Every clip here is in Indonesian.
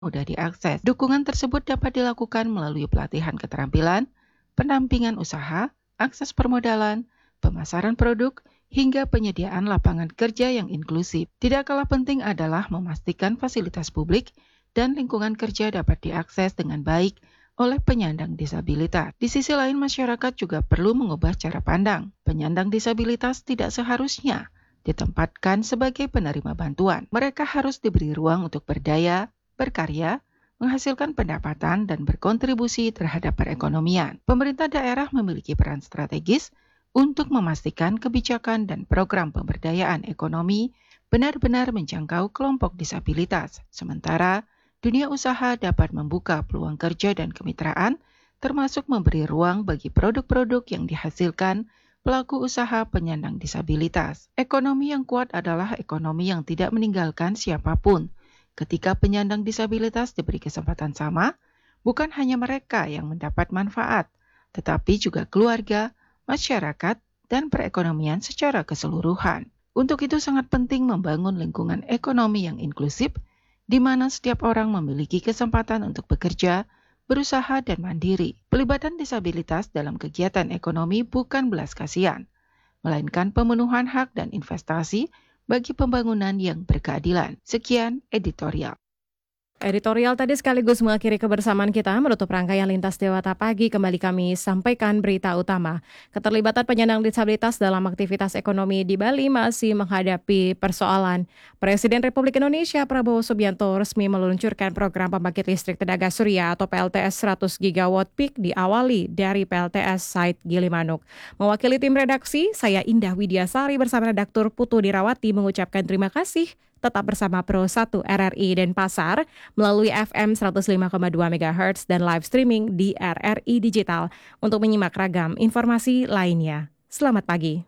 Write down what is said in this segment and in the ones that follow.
mudah diakses. Dukungan tersebut dapat dilakukan melalui pelatihan keterampilan, pendampingan usaha, akses permodalan, pemasaran produk, hingga penyediaan lapangan kerja yang inklusif. Tidak kalah penting adalah memastikan fasilitas publik dan lingkungan kerja dapat diakses dengan baik oleh penyandang disabilitas. Di sisi lain, masyarakat juga perlu mengubah cara pandang. Penyandang disabilitas tidak seharusnya ditempatkan sebagai penerima bantuan. Mereka harus diberi ruang untuk berdaya, berkarya, menghasilkan pendapatan, dan berkontribusi terhadap perekonomian. Pemerintah daerah memiliki peran strategis untuk memastikan kebijakan dan program pemberdayaan ekonomi benar-benar menjangkau kelompok disabilitas. Sementara, dunia usaha dapat membuka peluang kerja dan kemitraan, termasuk memberi ruang bagi produk-produk yang dihasilkan pelaku usaha penyandang disabilitas. Ekonomi yang kuat adalah ekonomi yang tidak meninggalkan siapapun. Ketika penyandang disabilitas diberi kesempatan sama, bukan hanya mereka yang mendapat manfaat, tetapi juga keluarga, masyarakat, dan perekonomian secara keseluruhan. Untuk itu sangat penting membangun lingkungan ekonomi yang inklusif, di mana setiap orang memiliki kesempatan untuk bekerja, berusaha, dan mandiri. Pelibatan disabilitas dalam kegiatan ekonomi bukan belas kasihan, melainkan pemenuhan hak dan investasi bagi pembangunan yang berkeadilan. Sekian editorial. Editorial tadi sekaligus mengakhiri kebersamaan kita menutup rangkaian Lintas Dewata Pagi. Kembali kami sampaikan berita utama. Keterlibatan penyandang disabilitas dalam aktivitas ekonomi di Bali masih menghadapi persoalan. Presiden Republik Indonesia Prabowo Subianto resmi meluncurkan program pembangkit listrik tenaga surya atau PLTS 100 gigawatt peak diawali dari PLTS site Gilimanuk. Mewakili tim redaksi, saya Indah Widiasari bersama redaktur Putu Dirawati mengucapkan terima kasih. Tetap bersama Pro 1 RRI Denpasar melalui FM 105,2 MHz dan live streaming di RRI Digital untuk menyimak ragam informasi lainnya. Selamat pagi.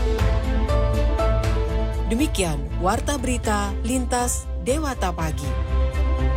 Demikian Warta Berita Lintas Dewata Pagi.